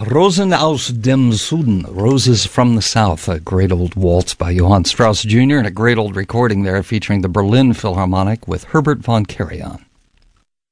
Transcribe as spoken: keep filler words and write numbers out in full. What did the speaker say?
Rosen aus dem Süden, Roses from the South, a great old waltz by Johann Strauss Junior and a great old recording there featuring the Berlin Philharmonic with Herbert von Karajan.